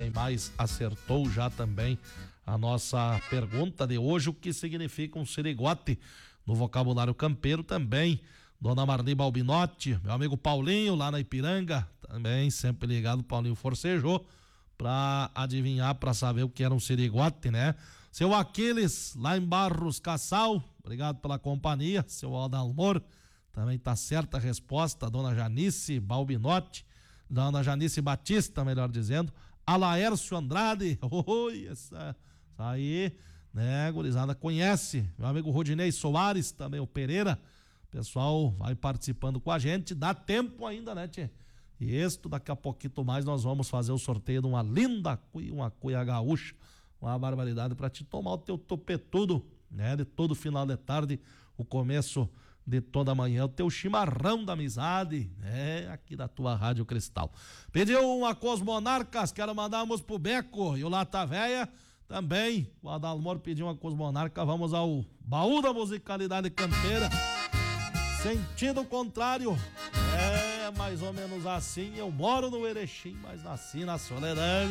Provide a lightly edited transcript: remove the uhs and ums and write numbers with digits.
quem mais acertou já também a nossa pergunta de hoje, o que significa um sirigote no vocabulário campeiro também. Dona Marli Balbinotti, meu amigo Paulinho lá na Ipiranga, também sempre ligado, Paulinho forcejou pra adivinhar, pra saber o que era um sirigote, né? Seu Aquiles, lá em Barros Cassal, obrigado pela companhia. Seu Aldalmor, também tá certa a resposta. Dona Janice Balbinotti, Dona Janice Batista, melhor dizendo. Alaércio Andrade, oi, essa aí, né, gurizada conhece. Meu amigo Rodinei Soares, também o Pereira. Pessoal vai participando com a gente, dá tempo ainda, né, tchê? E isto, daqui a pouquinho mais nós vamos fazer o sorteio de uma linda cuia, uma cuia gaúcha, uma barbaridade para te tomar o teu topetudo, né? De todo final de tarde, o começo de toda manhã, o teu chimarrão da amizade, né? Aqui da tua Rádio Cristal. Pediu uma Cosmonarcas, quero mandar umas pro Beco e o Lata Véia também. O Adalmor pediu uma Cosmonarca, vamos ao baú da musicalidade campeira. Sentido contrário, é mais ou menos assim. Eu moro no Erechim, mas nasci na Soledade.